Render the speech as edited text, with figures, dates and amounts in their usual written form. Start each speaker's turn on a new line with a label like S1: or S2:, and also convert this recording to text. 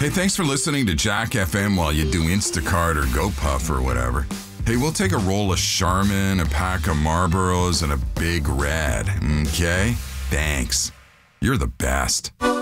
S1: Hey, thanks for listening to Jack FM while you do Instacart or GoPuff or whatever. Hey, we'll take a roll of Charmin, a pack of Marlboros, and a big red, okay? Thanks. You're the best.